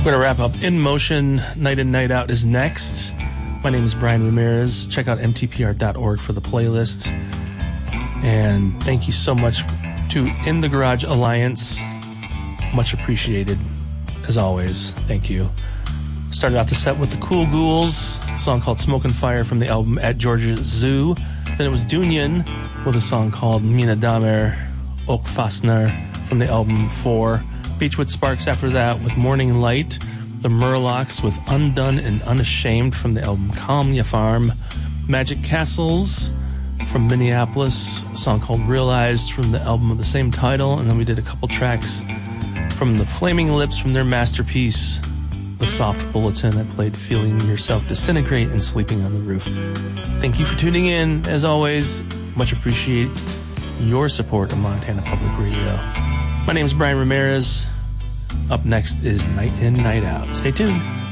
We're going to wrap up In Motion. Night In, Night Out is next. My name is Brian Ramirez. Check out mtpr.org for the playlist. And thank you so much to In the Garage Alliance. Much appreciated, as always. Thank you. Started off the set with the Cool Ghouls, a song called Smoke and Fire from the album At Georgia Zoo. Then it was Dunyan with a song called Mina Damer Ok Fasner from the album 4. Beachwood Sparks after that with Morning Light. The Murlocs with Undone and Unashamed from the album Calm Ya Farm. Magic Castles from Minneapolis, a song called Realized from the album of the same title. And then we did a couple tracks from the Flaming Lips from their masterpiece, The Soft Bulletin. I played Feeling Yourself Disintegrate and Sleeping on the Roof. Thank you for tuning in. As always, much appreciate your support of Montana Public Radio. My name is Brian Ramirez. Up next is Night In, Night Out. Stay tuned.